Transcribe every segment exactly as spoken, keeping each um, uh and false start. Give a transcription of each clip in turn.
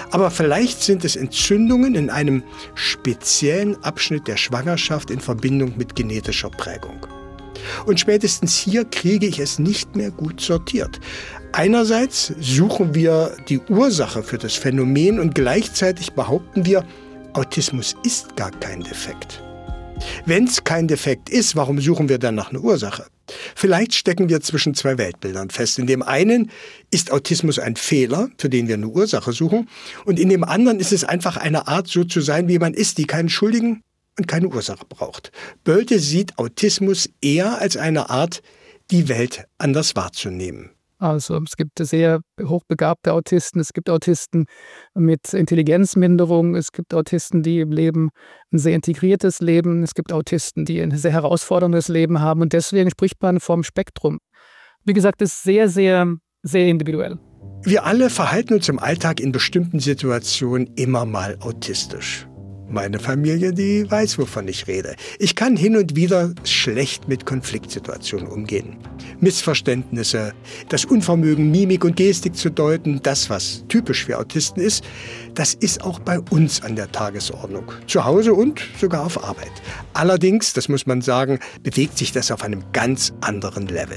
Aber vielleicht sind es Entzündungen in einem speziellen Abschnitt der Schwangerschaft in Verbindung mit genetischer Prägung. Und spätestens hier kriege ich es nicht mehr gut sortiert. Einerseits suchen wir die Ursache für das Phänomen und gleichzeitig behaupten wir, Autismus ist gar kein Defekt. Wenn es kein Defekt ist, warum suchen wir dann nach einer Ursache? Vielleicht stecken wir zwischen zwei Weltbildern fest. In dem einen ist Autismus ein Fehler, für den wir eine Ursache suchen. Und in dem anderen ist es einfach eine Art, so zu sein, wie man ist, die keinen Schuldigen und keine Ursache braucht. Bölte sieht Autismus eher als eine Art, die Welt anders wahrzunehmen. Also es gibt sehr hochbegabte Autisten, es gibt Autisten mit Intelligenzminderung, es gibt Autisten, die im Leben ein sehr integriertes Leben, es gibt Autisten, die ein sehr herausforderndes Leben haben und deswegen spricht man vom Spektrum. Wie gesagt, es ist sehr, sehr, sehr individuell. Wir alle verhalten uns im Alltag in bestimmten Situationen immer mal autistisch. Meine Familie, die weiß, wovon ich rede. Ich kann hin und wieder schlecht mit Konfliktsituationen umgehen. Missverständnisse, das Unvermögen, Mimik und Gestik zu deuten, das, was typisch für Autisten ist, das ist auch bei uns an der Tagesordnung. Zu Hause und sogar auf Arbeit. Allerdings, das muss man sagen, bewegt sich das auf einem ganz anderen Level.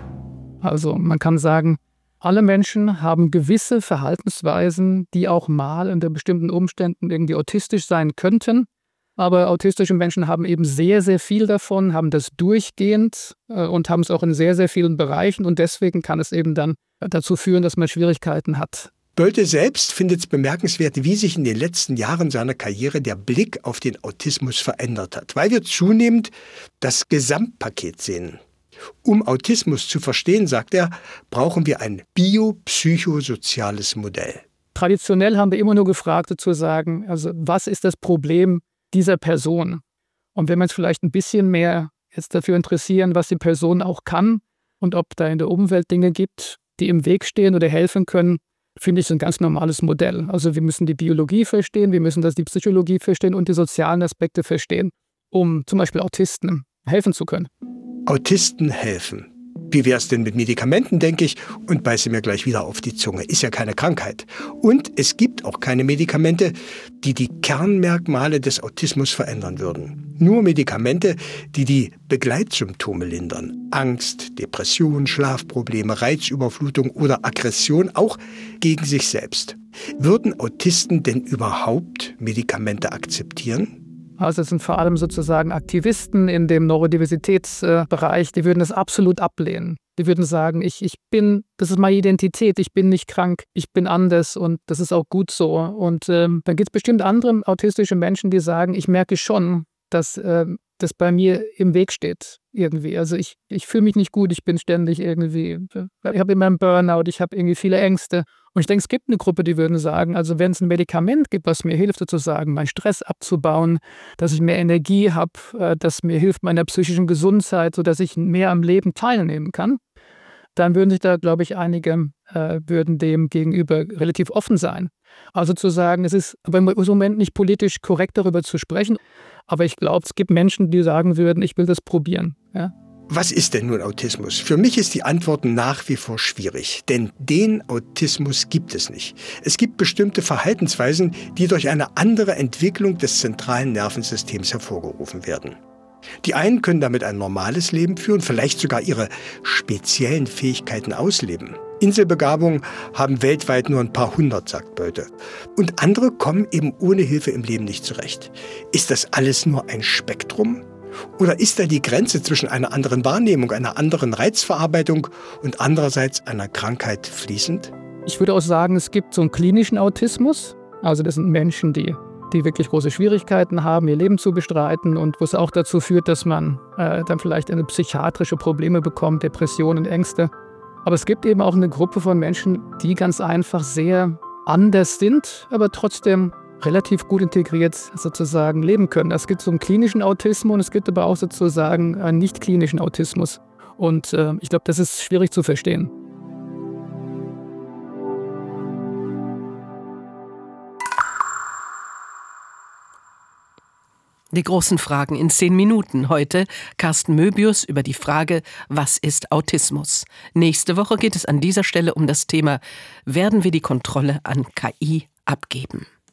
Also man kann sagen, alle Menschen haben gewisse Verhaltensweisen, die auch mal unter bestimmten Umständen irgendwie autistisch sein könnten. Aber autistische Menschen haben eben sehr, sehr viel davon, haben das durchgehend äh, und haben es auch in sehr, sehr vielen Bereichen. Und deswegen kann es eben dann dazu führen, dass man Schwierigkeiten hat. Bölte selbst findet es bemerkenswert, wie sich in den letzten Jahren seiner Karriere der Blick auf den Autismus verändert hat, weil wir zunehmend das Gesamtpaket sehen. Um Autismus zu verstehen, sagt er, brauchen wir ein biopsychosoziales Modell. Traditionell haben wir immer nur gefragt, sozusagen, also was ist das Problem dieser Person? Und wenn wir uns vielleicht ein bisschen mehr jetzt dafür interessieren, was die Person auch kann und ob da in der Umwelt Dinge gibt, die im Weg stehen oder helfen können, finde ich, ist ein ganz normales Modell. Also wir müssen die Biologie verstehen, wir müssen das die Psychologie verstehen und die sozialen Aspekte verstehen, um zum Beispiel Autisten helfen zu können. Autisten helfen. Wie wäre es denn mit Medikamenten, denke ich, und beiße mir gleich wieder auf die Zunge. Ist ja keine Krankheit. Und es gibt auch keine Medikamente, die die Kernmerkmale des Autismus verändern würden. Nur Medikamente, die die Begleitsymptome lindern. Angst, Depression, Schlafprobleme, Reizüberflutung oder Aggression, auch gegen sich selbst. Würden Autisten denn überhaupt Medikamente akzeptieren? Also es sind vor allem sozusagen Aktivisten in dem Neurodiversitätsbereich, die würden das absolut ablehnen. Die würden sagen, ich, ich bin, das ist meine Identität, ich bin nicht krank, ich bin anders und das ist auch gut so. Und ähm, dann gibt es bestimmt andere autistische Menschen, die sagen, ich merke schon, dass ähm, das bei mir im Weg steht irgendwie. Also ich, ich fühle mich nicht gut, ich bin ständig irgendwie, ich habe immer einen Burnout, ich habe irgendwie viele Ängste. Und ich denke, es gibt eine Gruppe, die würden sagen, also wenn es ein Medikament gibt, was mir hilft, sozusagen meinen Stress abzubauen, dass ich mehr Energie habe, das mir hilft meiner psychischen Gesundheit, sodass ich mehr am Leben teilnehmen kann, dann würden sich da, glaube ich, einige äh, würden dem gegenüber relativ offen sein. Also zu sagen, es ist aber im Moment nicht politisch korrekt, darüber zu sprechen, aber ich glaube, es gibt Menschen, die sagen würden, ich will das probieren. Ja? Was ist denn nun Autismus? Für mich ist die Antwort nach wie vor schwierig, denn den Autismus gibt es nicht. Es gibt bestimmte Verhaltensweisen, die durch eine andere Entwicklung des zentralen Nervensystems hervorgerufen werden. Die einen können damit ein normales Leben führen, vielleicht sogar ihre speziellen Fähigkeiten ausleben. Inselbegabungen haben weltweit nur ein paar hundert, sagt Bölte. Und andere kommen eben ohne Hilfe im Leben nicht zurecht. Ist das alles nur ein Spektrum? Oder ist da die Grenze zwischen einer anderen Wahrnehmung, einer anderen Reizverarbeitung und andererseits einer Krankheit fließend? Ich würde auch sagen, es gibt so einen klinischen Autismus. Also das sind Menschen, die, die wirklich große Schwierigkeiten haben, ihr Leben zu bestreiten und wo es auch dazu führt, dass man äh, dann vielleicht eine psychiatrische Probleme bekommt, Depressionen, Ängste. Aber es gibt eben auch eine Gruppe von Menschen, die ganz einfach sehr anders sind, aber trotzdem relativ gut integriert sozusagen leben können. Es gibt so einen klinischen Autismus und es gibt aber auch sozusagen einen nicht klinischen Autismus. Und äh, ich glaube, das ist schwierig zu verstehen. Die großen Fragen in zehn Minuten. Heute Carsten Möbius über die Frage, was ist Autismus? Nächste Woche geht es an dieser Stelle um das Thema, werden wir die Kontrolle an K I abgeben.